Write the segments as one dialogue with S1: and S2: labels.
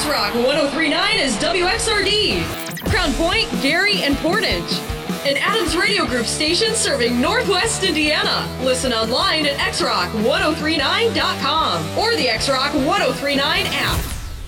S1: X-Rock 103.9 is WXRD. Crown Point, Gary, and Portage. An Adams Radio Group station serving Northwest Indiana. Listen online at xrock1039.com or the X-Rock 1039 app.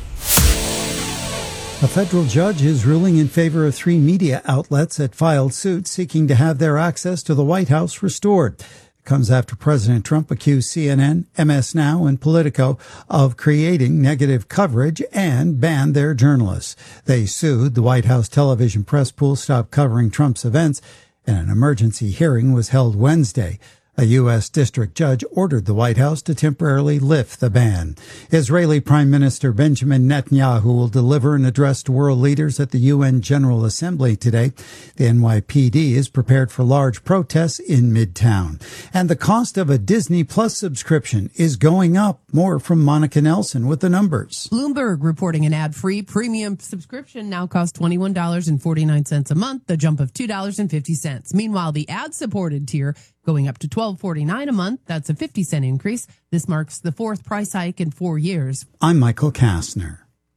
S2: A federal judge is ruling in favor of 3 media outlets that filed suit seeking to have their access to the White House restored. It comes after President Trump accused CNN, MS Now, and Politico of creating negative coverage and banned their journalists. They sued. The White House television press pool stopped covering Trump's events, and an emergency hearing was held Wednesday. A U.S. district judge ordered the White House to temporarily lift the ban. Israeli Prime Minister Benjamin Netanyahu will deliver an address to world leaders at the UN General Assembly today. The NYPD is prepared for large protests in Midtown. And the cost of a Disney Plus subscription is going up. More from Monica Nelson with the numbers.
S3: Bloomberg reporting an ad-free premium subscription now costs $21.49 a month, a jump of $2.50. Meanwhile, the ad-supported tier going up to $12.49 a month. That's a 50-cent increase. This marks the 4th price hike in 4 years.
S2: I'm Michael Kastner.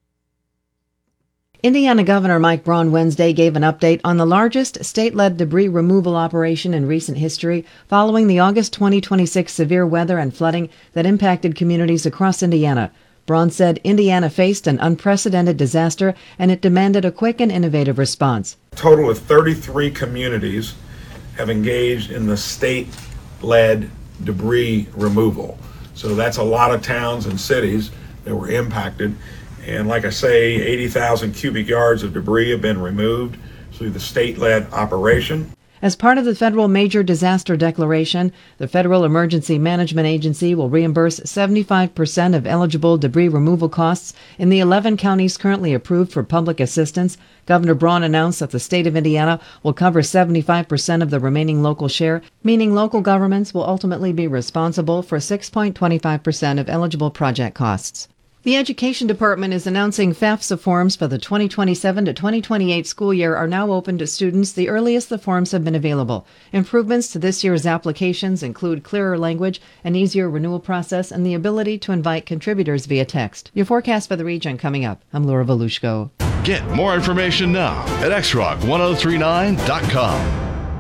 S4: Indiana Governor Mike Braun Wednesday gave an update on the largest state-led debris removal operation in recent history following the August 2026 severe weather and flooding that impacted communities across Indiana. Braun said Indiana faced an unprecedented disaster and it demanded a quick and innovative response.
S5: A total of 33 communities have engaged in the state-led debris removal. So that's a lot of towns and cities that were impacted. And like I say, 80,000 cubic yards of debris have been removed through the state-led operation.
S4: As part of the federal major disaster declaration, the Federal Emergency Management Agency will reimburse 75% of eligible debris removal costs in the 11 counties currently approved for public assistance. Governor Braun announced that the state of Indiana will cover 75% of the remaining local share, meaning local governments will ultimately be responsible for 6.25% of eligible project costs. The Education Department is announcing FAFSA forms for the 2027 to 2028 school year are now open to students the earliest the forms have been available. Improvements to this year's applications include clearer language, an easier renewal process, and the ability to invite contributors via text. Your forecast for the region coming up. I'm Laura Volushko.
S6: Get more information now at xrock1039.com.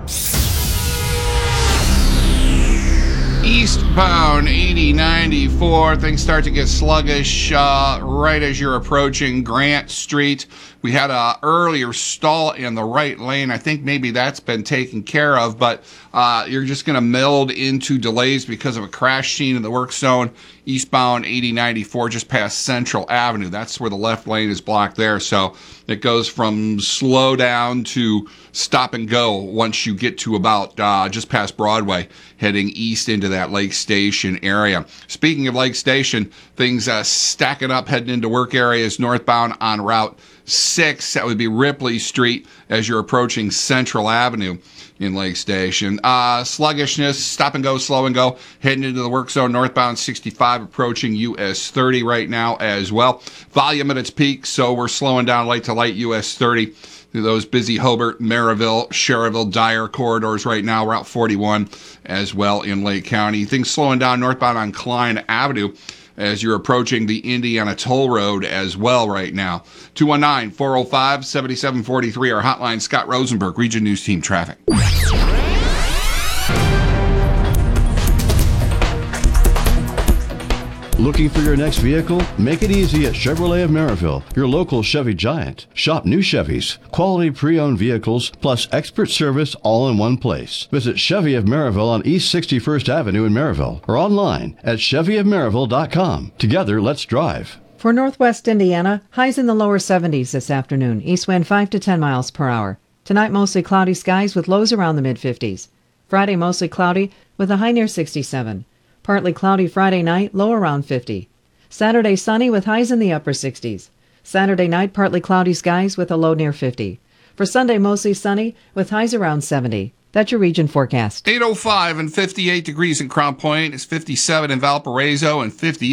S7: Eastbound 8094, things start to get sluggish right as you're approaching Grant Street. We had an earlier stall in the right lane. I think maybe that's been taken care of, but you're just going to meld into delays because of a crash scene in the work zone. Eastbound 8094 just past Central Avenue. That's where the left lane is blocked there. So it goes from slow down to stop and go once you get to about just past Broadway, heading east into that Lake Station area. Speaking of Lake Station, things stacking up heading into work areas northbound on Route 6. That would be Ripley Street as you're approaching Central Avenue in Lake Station. Sluggishness, stop and go, slow and go, heading into the work zone northbound 65, approaching US 30 right now as well. Volume at its peak, so we're slowing down light to light US 30 through those busy Hobart, Maryville, Sherrville, Dyer corridors right now. Route 41 as well in Lake County. Things slowing down northbound on Klein Avenue as you're approaching the Indiana Toll Road as well right now. 219-405-7743, our hotline. Scott Rosenberg, Region News Team Traffic.
S6: Looking for your next vehicle? Make it easy at Chevrolet of Maryville, your local Chevy giant. Shop new Chevys, quality pre-owned vehicles, plus expert service all in one place. Visit Chevy of Maryville on East 61st Avenue in Maryville or online at chevyofmaryville.com. Together, let's drive.
S4: For Northwest Indiana, highs in the lower 70s this afternoon. East wind 5 to 10 miles per hour. Tonight, mostly cloudy skies with lows around the mid-50s. Friday, mostly cloudy with a high near 67. Partly cloudy Friday night, low around 50. Saturday, sunny with highs in the upper 60s. Saturday night, partly cloudy skies with a low near 50. For Sunday, mostly sunny with highs around 70. That's your region forecast.
S7: 805 and 58 degrees in Crown Point. It's 57 in Valparaiso and 58